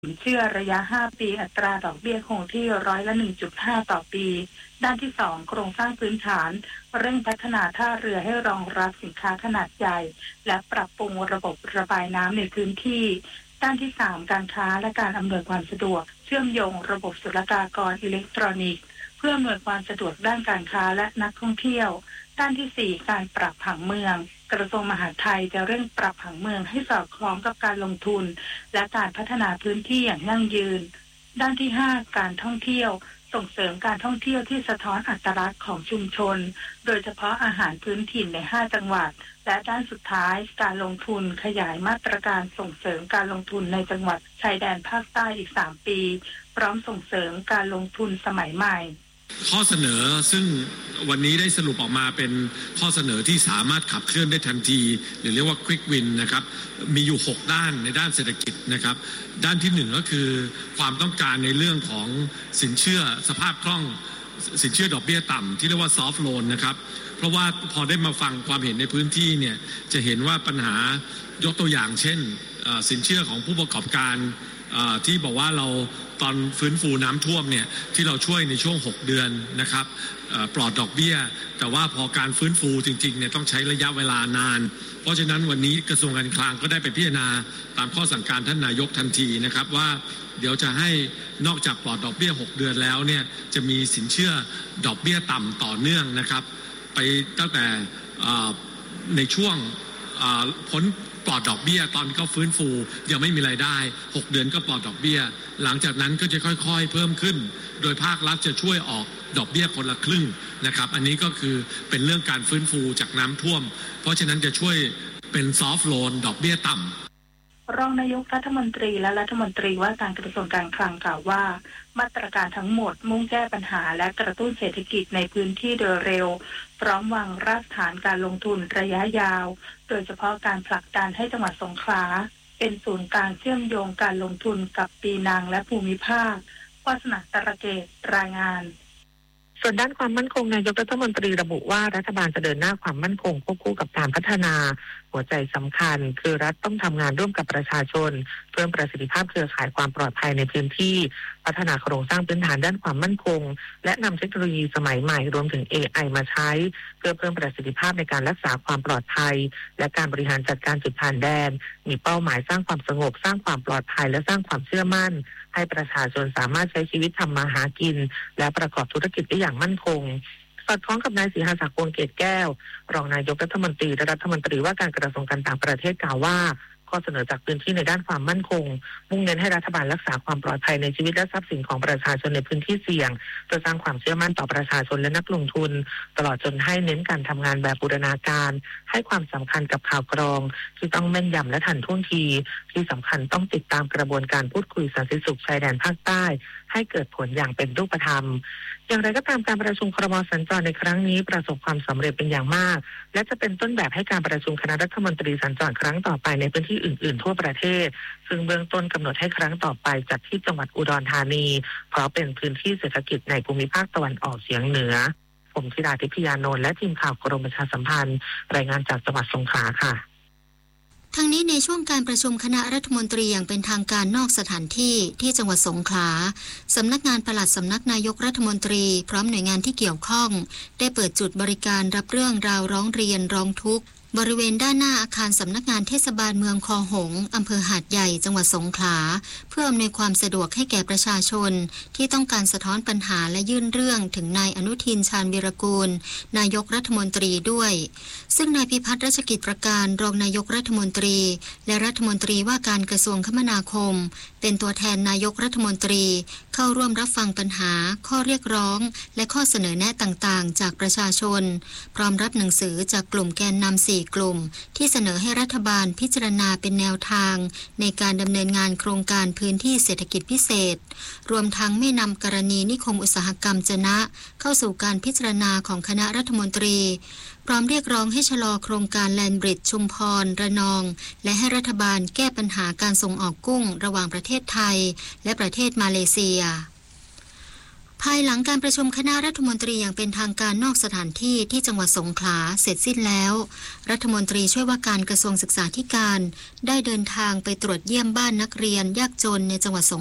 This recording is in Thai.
สินเชื่อระยะ 5 ปีอัตราดอกเบี้ยคงที่ร้อยละ 1.5 ต่อปี ด้านที่ 2 โครงสร้างพื้นฐานเร่งพัฒนาท่าเรือให้รองรับสินค้าขนาดใหญ่และปรับปรุงระบบระบายน้ำในพื้นที่ด้านที่ 3 การค้าและการอำนวยความสะดวกเชื่อมโยงระบบศุลกากรอิเล็กทรอนิกส์เพื่ออำนวยความสะดวกด้านการค้าและนักท่องเที่ยวด้านที่ 4 การปรับผังเมืองกระทรวงมหาดไทยจะเร่งปรับผังเมืองให้สอดคล้องกับการลงทุนและการพัฒนาพื้นที่อย่างยั่งยืนด้านที่ 5 การท่องเที่ยวส่งเสริมการท่องเที่ยวที่สะท้อนอัตลักษณ์ของชุมชนโดยเฉพาะอาหารพื้นถิ่นใน 5 จังหวัดและด้านสุดท้ายการลงทุนขยายมาตรการส่งเสริมการลงทุนในจังหวัดชายแดนภาคใต้อีก 3 ปีพร้อมส่งเสริมการลงทุนสมัยใหม่ข้อเสนอซึ่งวันนี้ได้สรุปออกมาเป็นข้อเสนอที่สามารถขับเคลื่อนได้ทันทีหรือเรียกว่า Quick Win นะครับมีอยู่6ด้านในด้านเศรษฐกิจนะครับด้านที่1ก็คือความต้องการในเรื่องของสินเชื่อสภาพคล่องสินเชื่อดอกเบี้ยต่ำที่เรียกว่า Soft Loan นะครับเพราะว่าพอได้มาฟังความเห็นในพื้นที่เนี่ยจะเห็นว่าปัญหายกตัวอย่างเช่นสินเชื่อของผู้ประกอบการที่บอกว่าเราตอนฟื้นฟูน้ำท่วมเนี่ยที่เราช่วยในช่วง6เดือนนะครับปลอดดอกเบี้ยแต่ว่าพอการฟื้นฟูจริงๆเนี่ยต้องใช้ระยะเวลานานเพราะฉะนั้นวันนี้กระทรวงการคลังก็ได้ไปพิจารณาตามข้อสั่งการท่านนายกทันทีนะครับว่าเดี๋ยวจะให้นอกจากปลอดดอกเบี้ย6เดือนแล้วเนี่ยจะมีสินเชื่อดอกเบี้ยต่ำต่อเนื่องนะครับไปตั้งแต่ในช่วงพ้นปลอดดอกเบี้ยตอนเขาฟื้นฟูยังไม่มีรายได้6เดือนก็ปลอดดอกเบี้ยหลังจากนั้นก็จะค่อยๆเพิ่มขึ้นโดยภาครัฐจะช่วยออกดอกเบี้ยคนละครึ่งนะครับอันนี้ก็คือเป็นเรื่องการฟื้นฟูจากน้ำท่วมเพราะฉะนั้นจะช่วยเป็นซอฟท์โลนดอกเบี้ยต่ำรองนายกรัฐมนตรีและรัฐมนตรีว่าการกระทรวงการคลังกล่าวว่ามาตรการทั้งหมดมุ่งแก้ปัญหาและกระตุ้นเศรษฐกิจในพื้นที่โดยเร็วพร้อมวางรากฐานการลงทุนระยะยาวโดยเฉพาะการผลักดันให้จังหวัดสงขลาเป็นศูนย์กลางเชื่อมโยงการลงทุนกับปีนังและภูมิภาควาสนาตระเกตรายงานส่วนด้านความมั่นคงนายกรัฐมนตรีระบุว่ารัฐบาลจะเดินหน้าความมั่นคงควบคู่กับการพัฒนาหัวใจสำคัญคือรัฐต้องทำงานร่วมกับประชาชนเพิ่มประสิทธิภาพเครือข่ายความปลอดภัยในพื้นที่พัฒนาโครงสร้างพื้นฐานด้านความมั่นคงและนำเทคโนโลยีสมัยใหม่รวมถึง AI มาใช้เพื่อเพิ่มประสิทธิภาพในการรักษาความปลอดภัยและการบริหารจัดการจุดผ่านแดนมีเป้าหมายสร้างความสงบสร้างความปลอดภัยและสร้างความเชื่อมั่นให้ประชาชนสามารถใช้ชีวิตทำมาหากินและประกอบธุรกิจได้อย่างมั่นคงสอดคล้องกับนายศรีหศักดิ์ วงศ์เกตแก้วรองนายกรัฐมนตรีและรัฐมนตรีว่าการกระทรวงการต่างประเทศกล่าวว่าข้อเสนอจากพื้นที่ในด้านความมั่นคงมุ่งเน้นให้รัฐบาลรักษาความปลอดภัยในชีวิตและทรัพย์สินของประชาชนในพื้นที่เสี่ยงเพื่อสร้างความเชื่อมั่นต่อประชาชนและนักลงทุนตลอดจนให้เน้นการทำงานแบบบูรณาการให้ความสำคัญกับข่าวกรองที่ต้องแม่นยำและทันท่วงทีที่สำคัญต้องติดตามกระบวนการพูดคุยสันติสุขชายแดนภาคใต้ให้เกิดผลอย่างเป็นรูปธรรมอย่างไรก็ตามการประชุมครม.สัญจรในครั้งนี้ประสบความสำเร็จเป็นอย่างมากและจะเป็นต้นแบบให้การประชุมคณะรัฐมนตรีสัญจรครั้งต่อไปในพื้นที่อื่นๆทั่วประเทศซึ่งเบื้องต้นกำหนดให้ครั้งต่อไปจัดที่จังหวัดอุดรธานีเพราะเป็นพื้นที่เศรษฐกิจในภูมิภาคตะวันออกเฉียงเหนือผมธิดาทิพยานนท์และทีมข่าวกรมประชาสัมพันธ์รายงานจากจังหวัดสงขลาค่ะทั้งนี้ในช่วงการประชุมคณะรัฐมนตรีอย่างเป็นทางการนอกสถานที่ที่จังหวัดสงขลาสำนักงานปลัดสำนักนายกรัฐมนตรีพร้อมหน่วยงานที่เกี่ยวข้องได้เปิดจุดบริการรับเรื่องราวร้องเรียนร้องทุกข์บริเวณด้านหน้าอาคารสำนักงานเทศบาลเมืองคอหงส์อำเภอหาดใหญ่จังหวัดสงขลาเพื่ออำนวยความสะดวกให้แก่ประชาชนที่ต้องการสะท้อนปัญหาและยื่นเรื่องถึงนายอนุทินชาญวีรกูลนายกรัฐมนตรีด้วยซึ่งนายพิพัฒน์รัชกิจประการรองนายกรัฐมนตรีและรัฐมนตรีว่าการกระทรวงคมนาคมเป็นตัวแทนนายกรัฐมนตรีเข้าร่วมรับฟังปัญหาข้อเรียกร้องและข้อเสนอแนะต่างๆจากประชาชนพร้อมรับหนังสือจากกลุ่มแกนนำ4กลุ่มที่เสนอให้รัฐบาลพิจารณาเป็นแนวทางในการดำเนินงานโครงการพื้นที่เศรษฐกิจพิเศษรวมทั้งไม่นำกรณีนิคมอุตสาหกรรมจะนะเข้าสู่การพิจารณาของคณะรัฐมนตรีพร้อมเรียกร้องให้ชะลอโครงการแลนด์บริดจ์ชุมพรระนองและให้รัฐบาลแก้ปัญหาการส่งออกกุ้งระหว่างประเทศไทยและประเทศมาเลเซียภายหลังการประชุมคณะรัฐมนตรีอย่างเป็นทางการนอกสถานที่ที่จังหวัดสงขลาเสร็จสิ้นแล้วรัฐมนตรีช่วยว่าการกระทรวงศึกษาธิการได้เดินทางไปตรวจเยี่ยมบ้านนักเรียนยากจนในจังหวัดสง